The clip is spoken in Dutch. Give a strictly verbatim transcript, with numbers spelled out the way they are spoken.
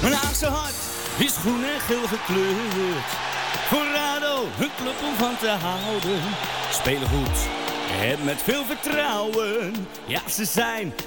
Een Haagse hart is groen en geel gekleurd. Voor ADO, een club om van te houden. Spelen goed en met veel vertrouwen. Ja, ze zijn